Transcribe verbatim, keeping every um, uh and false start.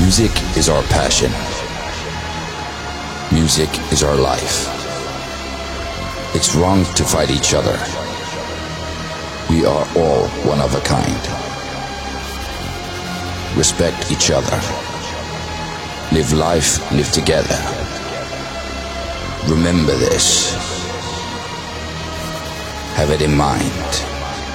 Music is our passion. Music is our life. It's wrong to fight each other. We are all one of a kind. Respect each other. Live life, live together. Remember this. Have it in mind.